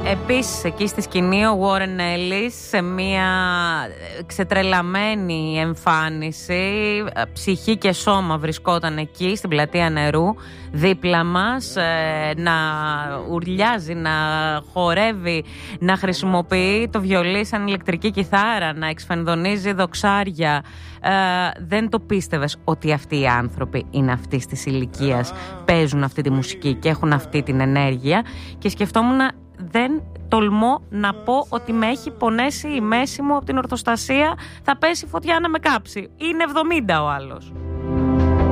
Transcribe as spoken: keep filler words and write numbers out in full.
Επίσης εκεί στη σκηνή ο Warren Ellis σε μια ξετρελαμένη εμφάνιση, ψυχή και σώμα βρισκόταν εκεί στην πλατεία νερού δίπλα μας, ε, να ουρλιάζει, να χορεύει, να χρησιμοποιεί το βιολί σαν ηλεκτρική κιθάρα, να εξφενδονίζει δοξάρια. Ε, δεν το πίστευες ότι αυτοί οι άνθρωποι είναι αυτής της ηλικίας, παίζουν αυτή τη μουσική και έχουν αυτή την ενέργεια, και σκεφτόμουν, δεν τολμώ να πω ότι με έχει πονέσει η μέση μου από την ορθοστασία, θα πέσει φωτιά να με κάψει. Είναι εβδομήντα ο άλλος.